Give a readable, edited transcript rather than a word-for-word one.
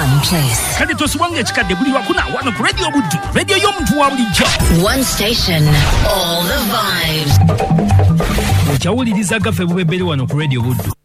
one place. Kale tosubanga ekikadde buli wakuna wano ku Radio Buddu. Radio y'omuntu wa bulijjo. One station, all the vibes. Okyawuliriza gaffe bubebberi wano ku Radio Buddu.